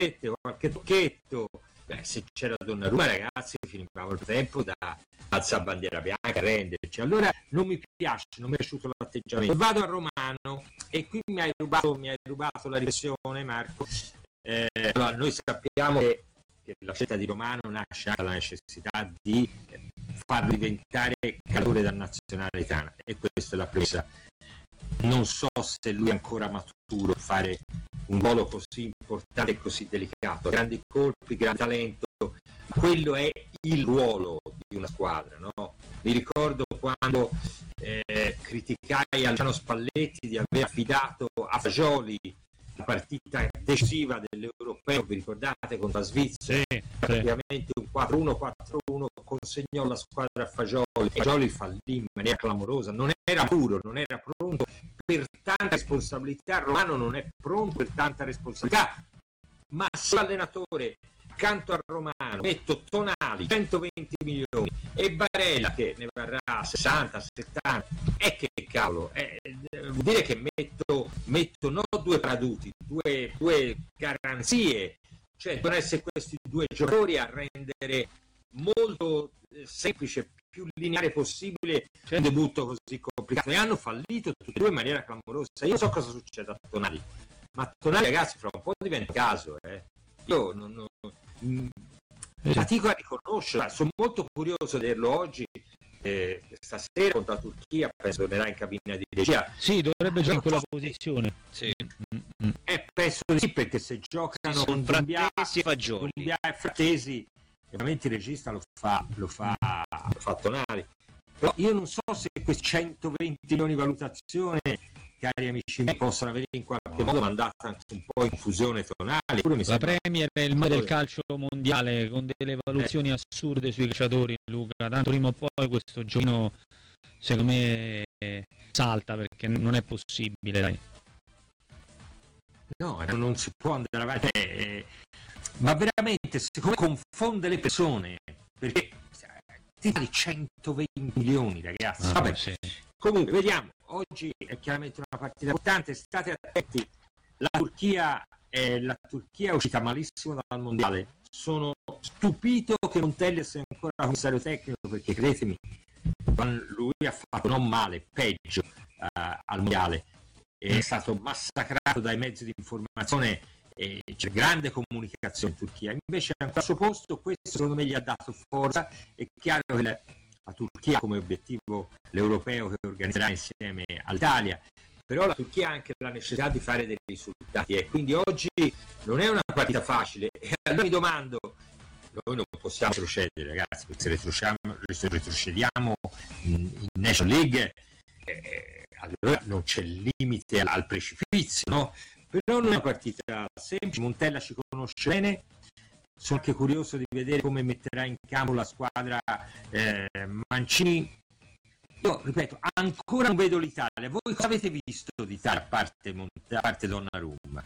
rete, qualche tocchetto. Se c'era Donnarumma, ragazzi, finivamo il tempo da alzare bandiera bianca, renderci. Allora non mi piace, non mi è piaciuto l'atteggiamento. Vado a Romano e qui mi hai rubato la riflessione, Marco. Allora, noi sappiamo che la scelta di Romano nasce dalla necessità di farlo diventare calciatore da nazionale italiana, e questa è la presa. Non so se lui è ancora maturo per fare un ruolo così importante e così delicato, grandi colpi, grande talento, quello è il ruolo di una squadra, no? Mi ricordo quando criticai a Luciano Spalletti di aver affidato a Fagioli la partita decisiva dell'Europeo, vi ricordate, contro la Svizzera, praticamente un 4-1, consegnò la squadra a Fagioli fallì in maniera clamorosa, non era puro, non era pronto per tanta responsabilità. Romano non è pronto per tanta responsabilità, ma se l'allenatore accanto a Romano metto Tonali 120 milioni e Barella che ne varrà 60, 70, e che cavolo, vuol dire che metto no due paraduti, due garanzie, cioè devono essere questi due giocatori a rendere molto semplice, più lineare possibile un debutto così complicato, e hanno fallito tutti e due in maniera clamorosa. Io non so cosa succede a Tonali, ma Tonali, ragazzi, fra un po' diventa caso, io non fatico a riconoscerla. Sono molto curioso di vederlo oggi, stasera contro la Turchia, penso tornerà in cabina di regia. Sì, dovrebbe giocare in quella posizione. Sì. Penso di sì, perché se giocano con Frattesi e Fagioli e Frattesi, ovviamente il regista lo fa Tonali. Però io non so se questi 120 milioni di valutazione, cari amici miei, possono avere in qualche modo mandato anche un po' in fusione Tonali. La Premier è il mare del calcio mondiale, con delle valutazioni assurde sui calciatori, Luca. Tanto prima o poi questo giochino, secondo me, salta, perché non è possibile, dai. No, non si può andare avanti, ma veramente secondo me confonde le persone, perché di 120 milioni, ragazzi. Vabbè, sì. Comunque vediamo, oggi è chiaramente una partita importante, state attenti. La Turchia è uscita malissimo dal mondiale. Sono stupito che Montella sia ancora commissario tecnico, perché credetemi, lui ha fatto non male, peggio al mondiale. È stato massacrato dai mezzi di informazione, c'è grande comunicazione in Turchia. Invece al suo posto, questo secondo me gli ha dato forza. È chiaro che la Turchia ha come obiettivo l'europeo che organizzerà insieme all'Italia, però la Turchia ha anche la necessità di fare dei risultati, e quindi oggi non è una partita facile. E allora mi domando, noi non possiamo retrocedere, ragazzi, perché se retrocediamo in National League, allora non c'è limite al precipizio, no? Però non è una partita semplice. Montella ci conosce bene, sono anche curioso di vedere come metterà in campo la squadra Mancini. Io ripeto, ancora non vedo l'Italia. Voi cosa avete visto d'Italia a parte Donnarumma?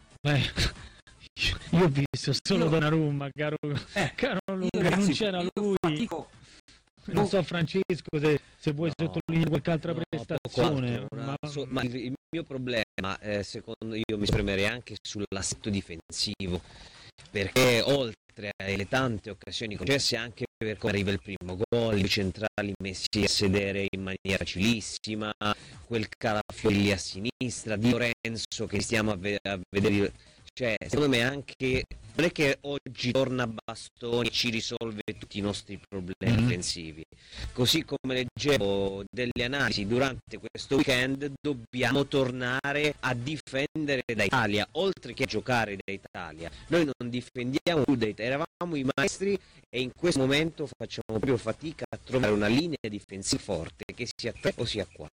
Io ho visto solo Donnarumma, caro Luca, non c'era lui. Non so, Francesco, se vuoi sottolineare qualche altra prestazione. Ma il mio problema, secondo io, mi spremerei anche sull'assetto difensivo, perché oltre alle tante occasioni concesse, anche per come arriva il primo gol, i centrali messi a sedere in maniera facilissima, quel Calafiori a sinistra, Di Lorenzo che stiamo a vedere, cioè secondo me anche non è che oggi torna a bastoni e ci risolve tutti i nostri problemi difensivi. Così come leggevo delle analisi durante questo weekend, dobbiamo tornare a difendere da Italia, oltre che a giocare da Italia. Noi non difendiamo più da Italia, eravamo i maestri, e in questo momento facciamo proprio fatica a trovare una linea difensiva forte, che sia 3 o sia 4.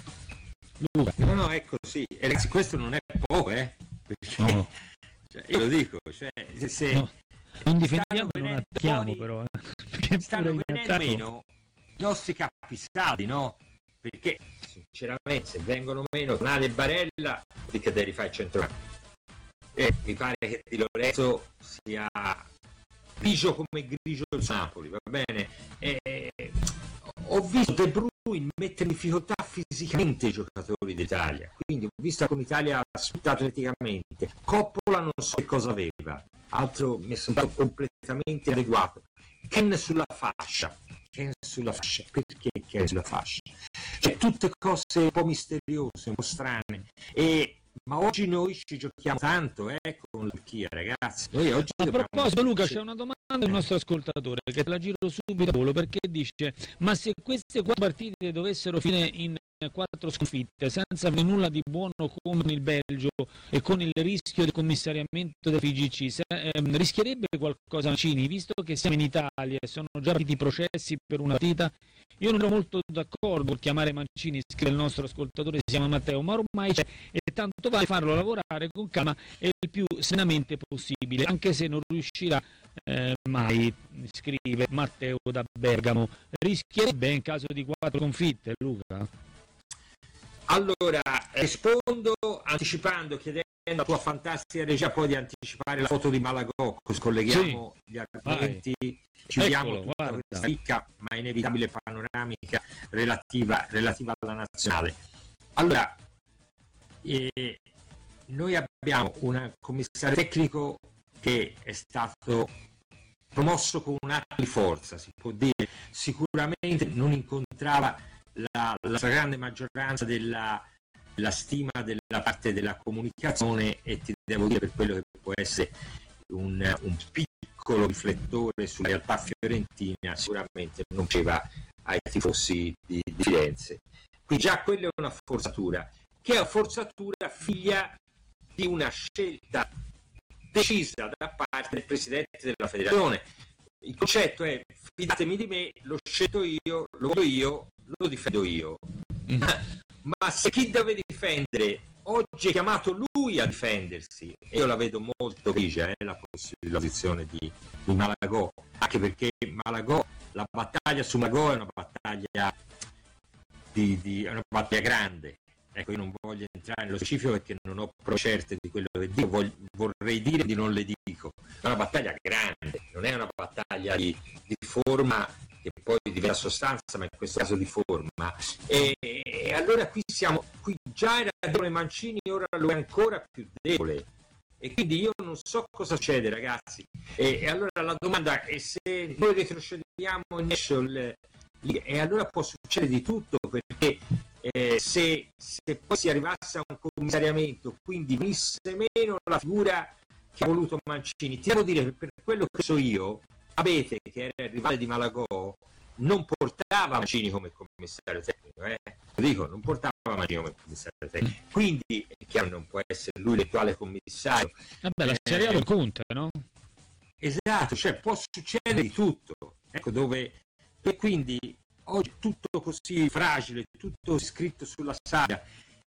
No, è così. E ragazzi, questo non è poco, perché no. Cioè, io lo dico, cioè, se no, non difendiamo, non attacchiamo, però stanno venendo meno i nostri capisaldi, no? Perché sinceramente se vengono meno Tonali e Barella, che devi fare il centrocampo, e mi pare che Di Lorenzo sia grigio come grigio del Napoli, va bene, ho visto De Bruyne mettere in difficoltà fisicamente i giocatori d'Italia, quindi ho visto come l'Italia ha sfruttato atleticamente. Coppola non so che cosa aveva, altro mi è sembrato completamente adeguato. Ken sulla fascia, perché Ken sulla fascia? Cioè, tutte cose un po' misteriose, un po' strane, ma oggi noi ci giochiamo tanto con la Turchia, ragazzi. Noi oggi a proposito, Luca, c'è una domanda del nostro ascoltatore che te la giro subito a volo, perché dice: ma se queste 4 partite dovessero finire in 4 sconfitte senza avere nulla di buono come il Belgio e con il rischio del commissariamento del FIGC, rischierebbe qualcosa Mancini, visto che siamo in Italia e sono già partiti i processi per una partita? Io non ero molto d'accordo con chiamare Mancini, scrive il nostro ascoltatore, si chiama Matteo, ma ormai c'è e tanto vale farlo lavorare con calma e il più serenamente possibile, anche se non riuscirà mai, scrive Matteo da Bergamo. Rischierebbe in caso di 4 sconfitte, Luca? Allora, rispondo anticipando, chiedendo alla tua fantastica regia poi di anticipare la foto di Malagò, così colleghiamo gli argomenti, chiudiamo tutta questa ricca ma inevitabile panoramica relativa alla nazionale. Allora, noi abbiamo un commissario tecnico che è stato promosso con un atto di forza, si può dire, sicuramente non incontrava la stragrande maggioranza della stima della parte della comunicazione, e ti devo dire, per quello che può essere un piccolo riflettore sulla realtà fiorentina, sicuramente non faceva ai tifosi di Firenze. Quindi già quella è una forzatura, che è una forzatura figlia di una scelta decisa da parte del presidente della federazione. Il concetto è: fidatemi di me, lo scelto io, lo voto io, lo difendo io. Ma se chi deve difendere oggi è chiamato lui a difendersi, io la vedo molto grigia la posizione di Malagò, anche perché Malagò, la battaglia su Malagò è una battaglia è una battaglia grande. Ecco, io non voglio entrare nello specifico perché non ho prove certe di quello che dico, vorrei dire di non le dico. È una battaglia grande, non è una battaglia di forma che poi diventa sostanza, ma in questo caso di forma. E allora qui già era debole Mancini, ora lo è ancora più debole. E quindi io non so cosa succede, ragazzi. E allora la domanda è: se noi retrocediamo in National, e allora può succedere di tutto, perché se poi si arrivasse a un commissariamento, quindi venisse meno la figura che ha voluto Mancini, ti devo dire che per quello che so io, Abete, che era il rivale di Malagò, non portava Mancini come commissario tecnico, lo dico, non portava Mancini come commissario tecnico, quindi è chiaro, non può essere lui l'attuale commissario. Vabbè, la Serie A lo conta, no? Esatto, cioè può succedere di tutto, ecco, e quindi oggi è tutto così fragile, tutto scritto sulla sabbia,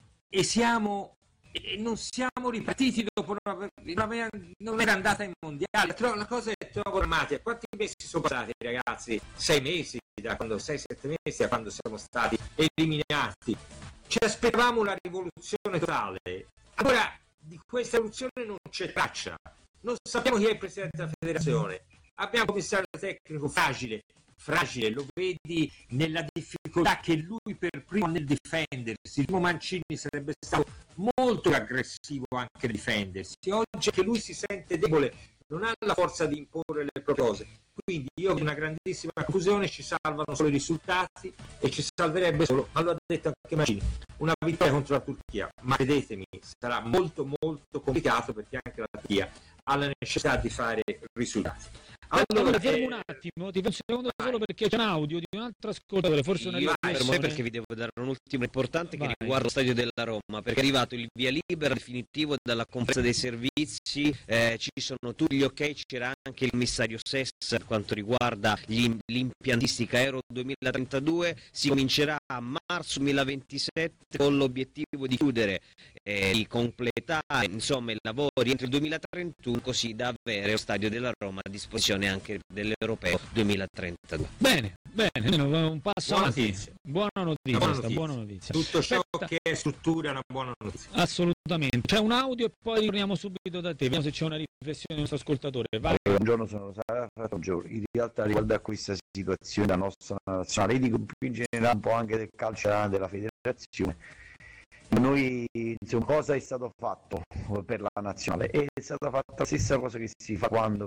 e non siamo ripartiti dopo non era andata in mondiale. La cosa è troppo drammatica. Quanti mesi sono passati, ragazzi? 6 mesi, 6-7 mesi da quando siamo stati eliminati. Ci aspettavamo la rivoluzione totale. Allora, di questa rivoluzione non c'è traccia. Non sappiamo chi è il presidente della federazione. Abbiamo un commissario tecnico fragile, lo vedi nella difficoltà che lui per primo nel difendersi. Il primo Mancini sarebbe stato molto aggressivo anche nel difendersi. Oggi che lui si sente debole, non ha la forza di imporre le proprie cose. Quindi io ho una grandissima confusione, ci salvano solo i risultati e ci salverebbe solo, ma lo ha detto anche Mancini, una vittoria contro la Turchia. Ma credetemi, sarà molto molto complicato, perché anche la Turchia ha la necessità di fare risultati. Allora, fermo un attimo, ti faccio un secondo solo, perché c'è un audio di un altro ascoltatore, forse una riflessione, perché vi devo dare un ultimo importante che riguarda lo stadio della Roma, perché è arrivato il via libera definitivo dalla conferenza dei servizi, ci sono tutti gli ok, c'era anche il commissario SES per quanto riguarda l'impiantistica Euro 2032, si comincerà a marzo 2027 con l'obiettivo di chiudere, di completare insomma i lavori entro il 2031, così da avere lo stadio della Roma a disposizione anche dell'Europeo 2032. Bene, Bene, un passo Buona avanti. notizia. Buona notizia. Tutto ciò Aspetta. che è struttura è una buona notizia. Assolutamente. C'è un audio e poi torniamo subito da te. Vediamo se c'è una riflessione del nostro ascoltatore. Vai. Buongiorno, sono Sara Giorgio. In realtà riguardo a questa situazione della nostra nazionale, io dico più in generale un po' anche del calcio della federazione. Noi, insomma, cosa è stato fatto per la nazionale? È stata fatta la stessa cosa che si fa quando